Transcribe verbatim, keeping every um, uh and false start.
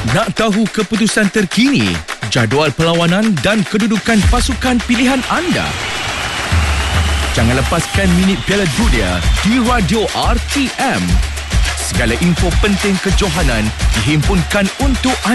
Nak tahu keputusan terkini, jadual perlawanan dan kedudukan pasukan pilihan anda? Jangan lepaskan minit Piala Dunia di Radio R T M. Segala info penting kejohanan dihimpunkan untuk anda.